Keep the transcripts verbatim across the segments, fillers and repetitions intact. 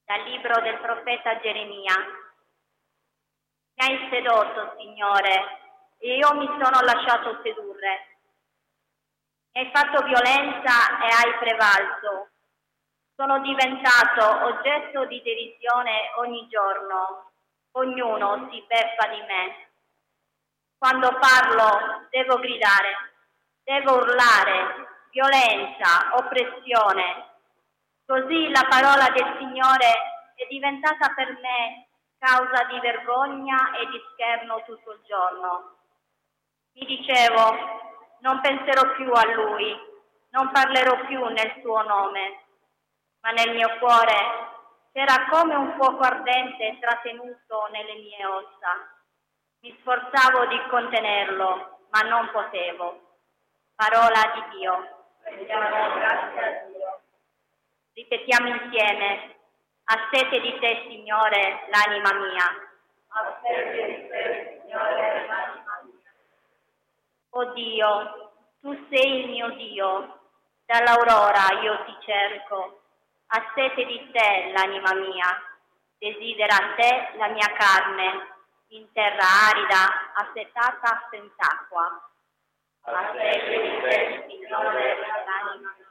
Dal libro del profeta Geremia. Mi hai sedotto, Signore, e io mi sono lasciato sedurre. Mi hai fatto violenza e hai prevalso. Sono diventato oggetto di derisione ogni giorno. Ognuno si beffa di me. Quando parlo devo gridare, devo urlare, violenza, oppressione. Così la parola del Signore è diventata per me causa di vergogna e di scherno tutto il giorno. Mi dicevo, non penserò più a Lui, non parlerò più nel suo nome, ma nel mio cuore c'era come un fuoco ardente trattenuto nelle mie ossa. Mi sforzavo di contenerlo, ma non potevo. Parola di Dio. Rendiamo grazie a Dio. Ripetiamo insieme: ha sete di te, Signore, l'anima mia. Ha sete di te, Signore, l'anima mia. O Dio, tu sei il mio Dio, dall'aurora io ti cerco. Ha sete di te, l'anima mia. Desidera te la mia carne, in terra arida, assetata senza acqua. Ha sete di te, Signore, l'anima mia.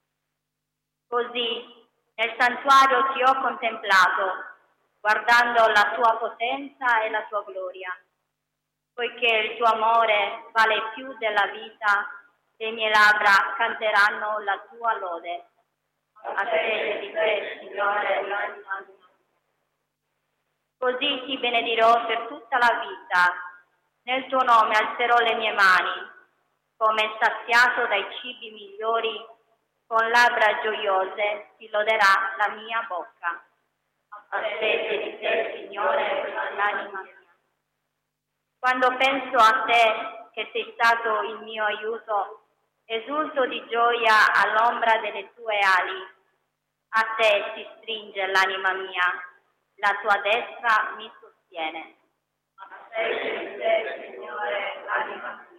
Così nel santuario ti ho contemplato, guardando la tua potenza e la tua gloria. Poiché il tuo amore vale più della vita, le mie labbra canteranno la tua lode. A sede di te, Signore, l'anima mia. Così ti benedirò per tutta la vita. Nel tuo nome alzerò le mie mani, come saziato dai cibi migliori. Con labbra gioiose ti loderà la mia bocca. A sede di te, Signore, l'anima mia. Quando penso a te, che sei stato il mio aiuto, esulto di gioia all'ombra delle tue ali. A te si stringe l'anima mia, la tua destra mi sostiene. A sede di te, Signore, l'anima mia.